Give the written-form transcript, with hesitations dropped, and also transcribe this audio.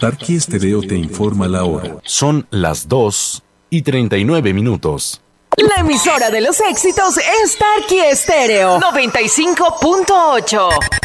Tarqui Estéreo te informa la hora. Son las 2:39. La emisora de los éxitos es Tarqui Estéreo 95.8.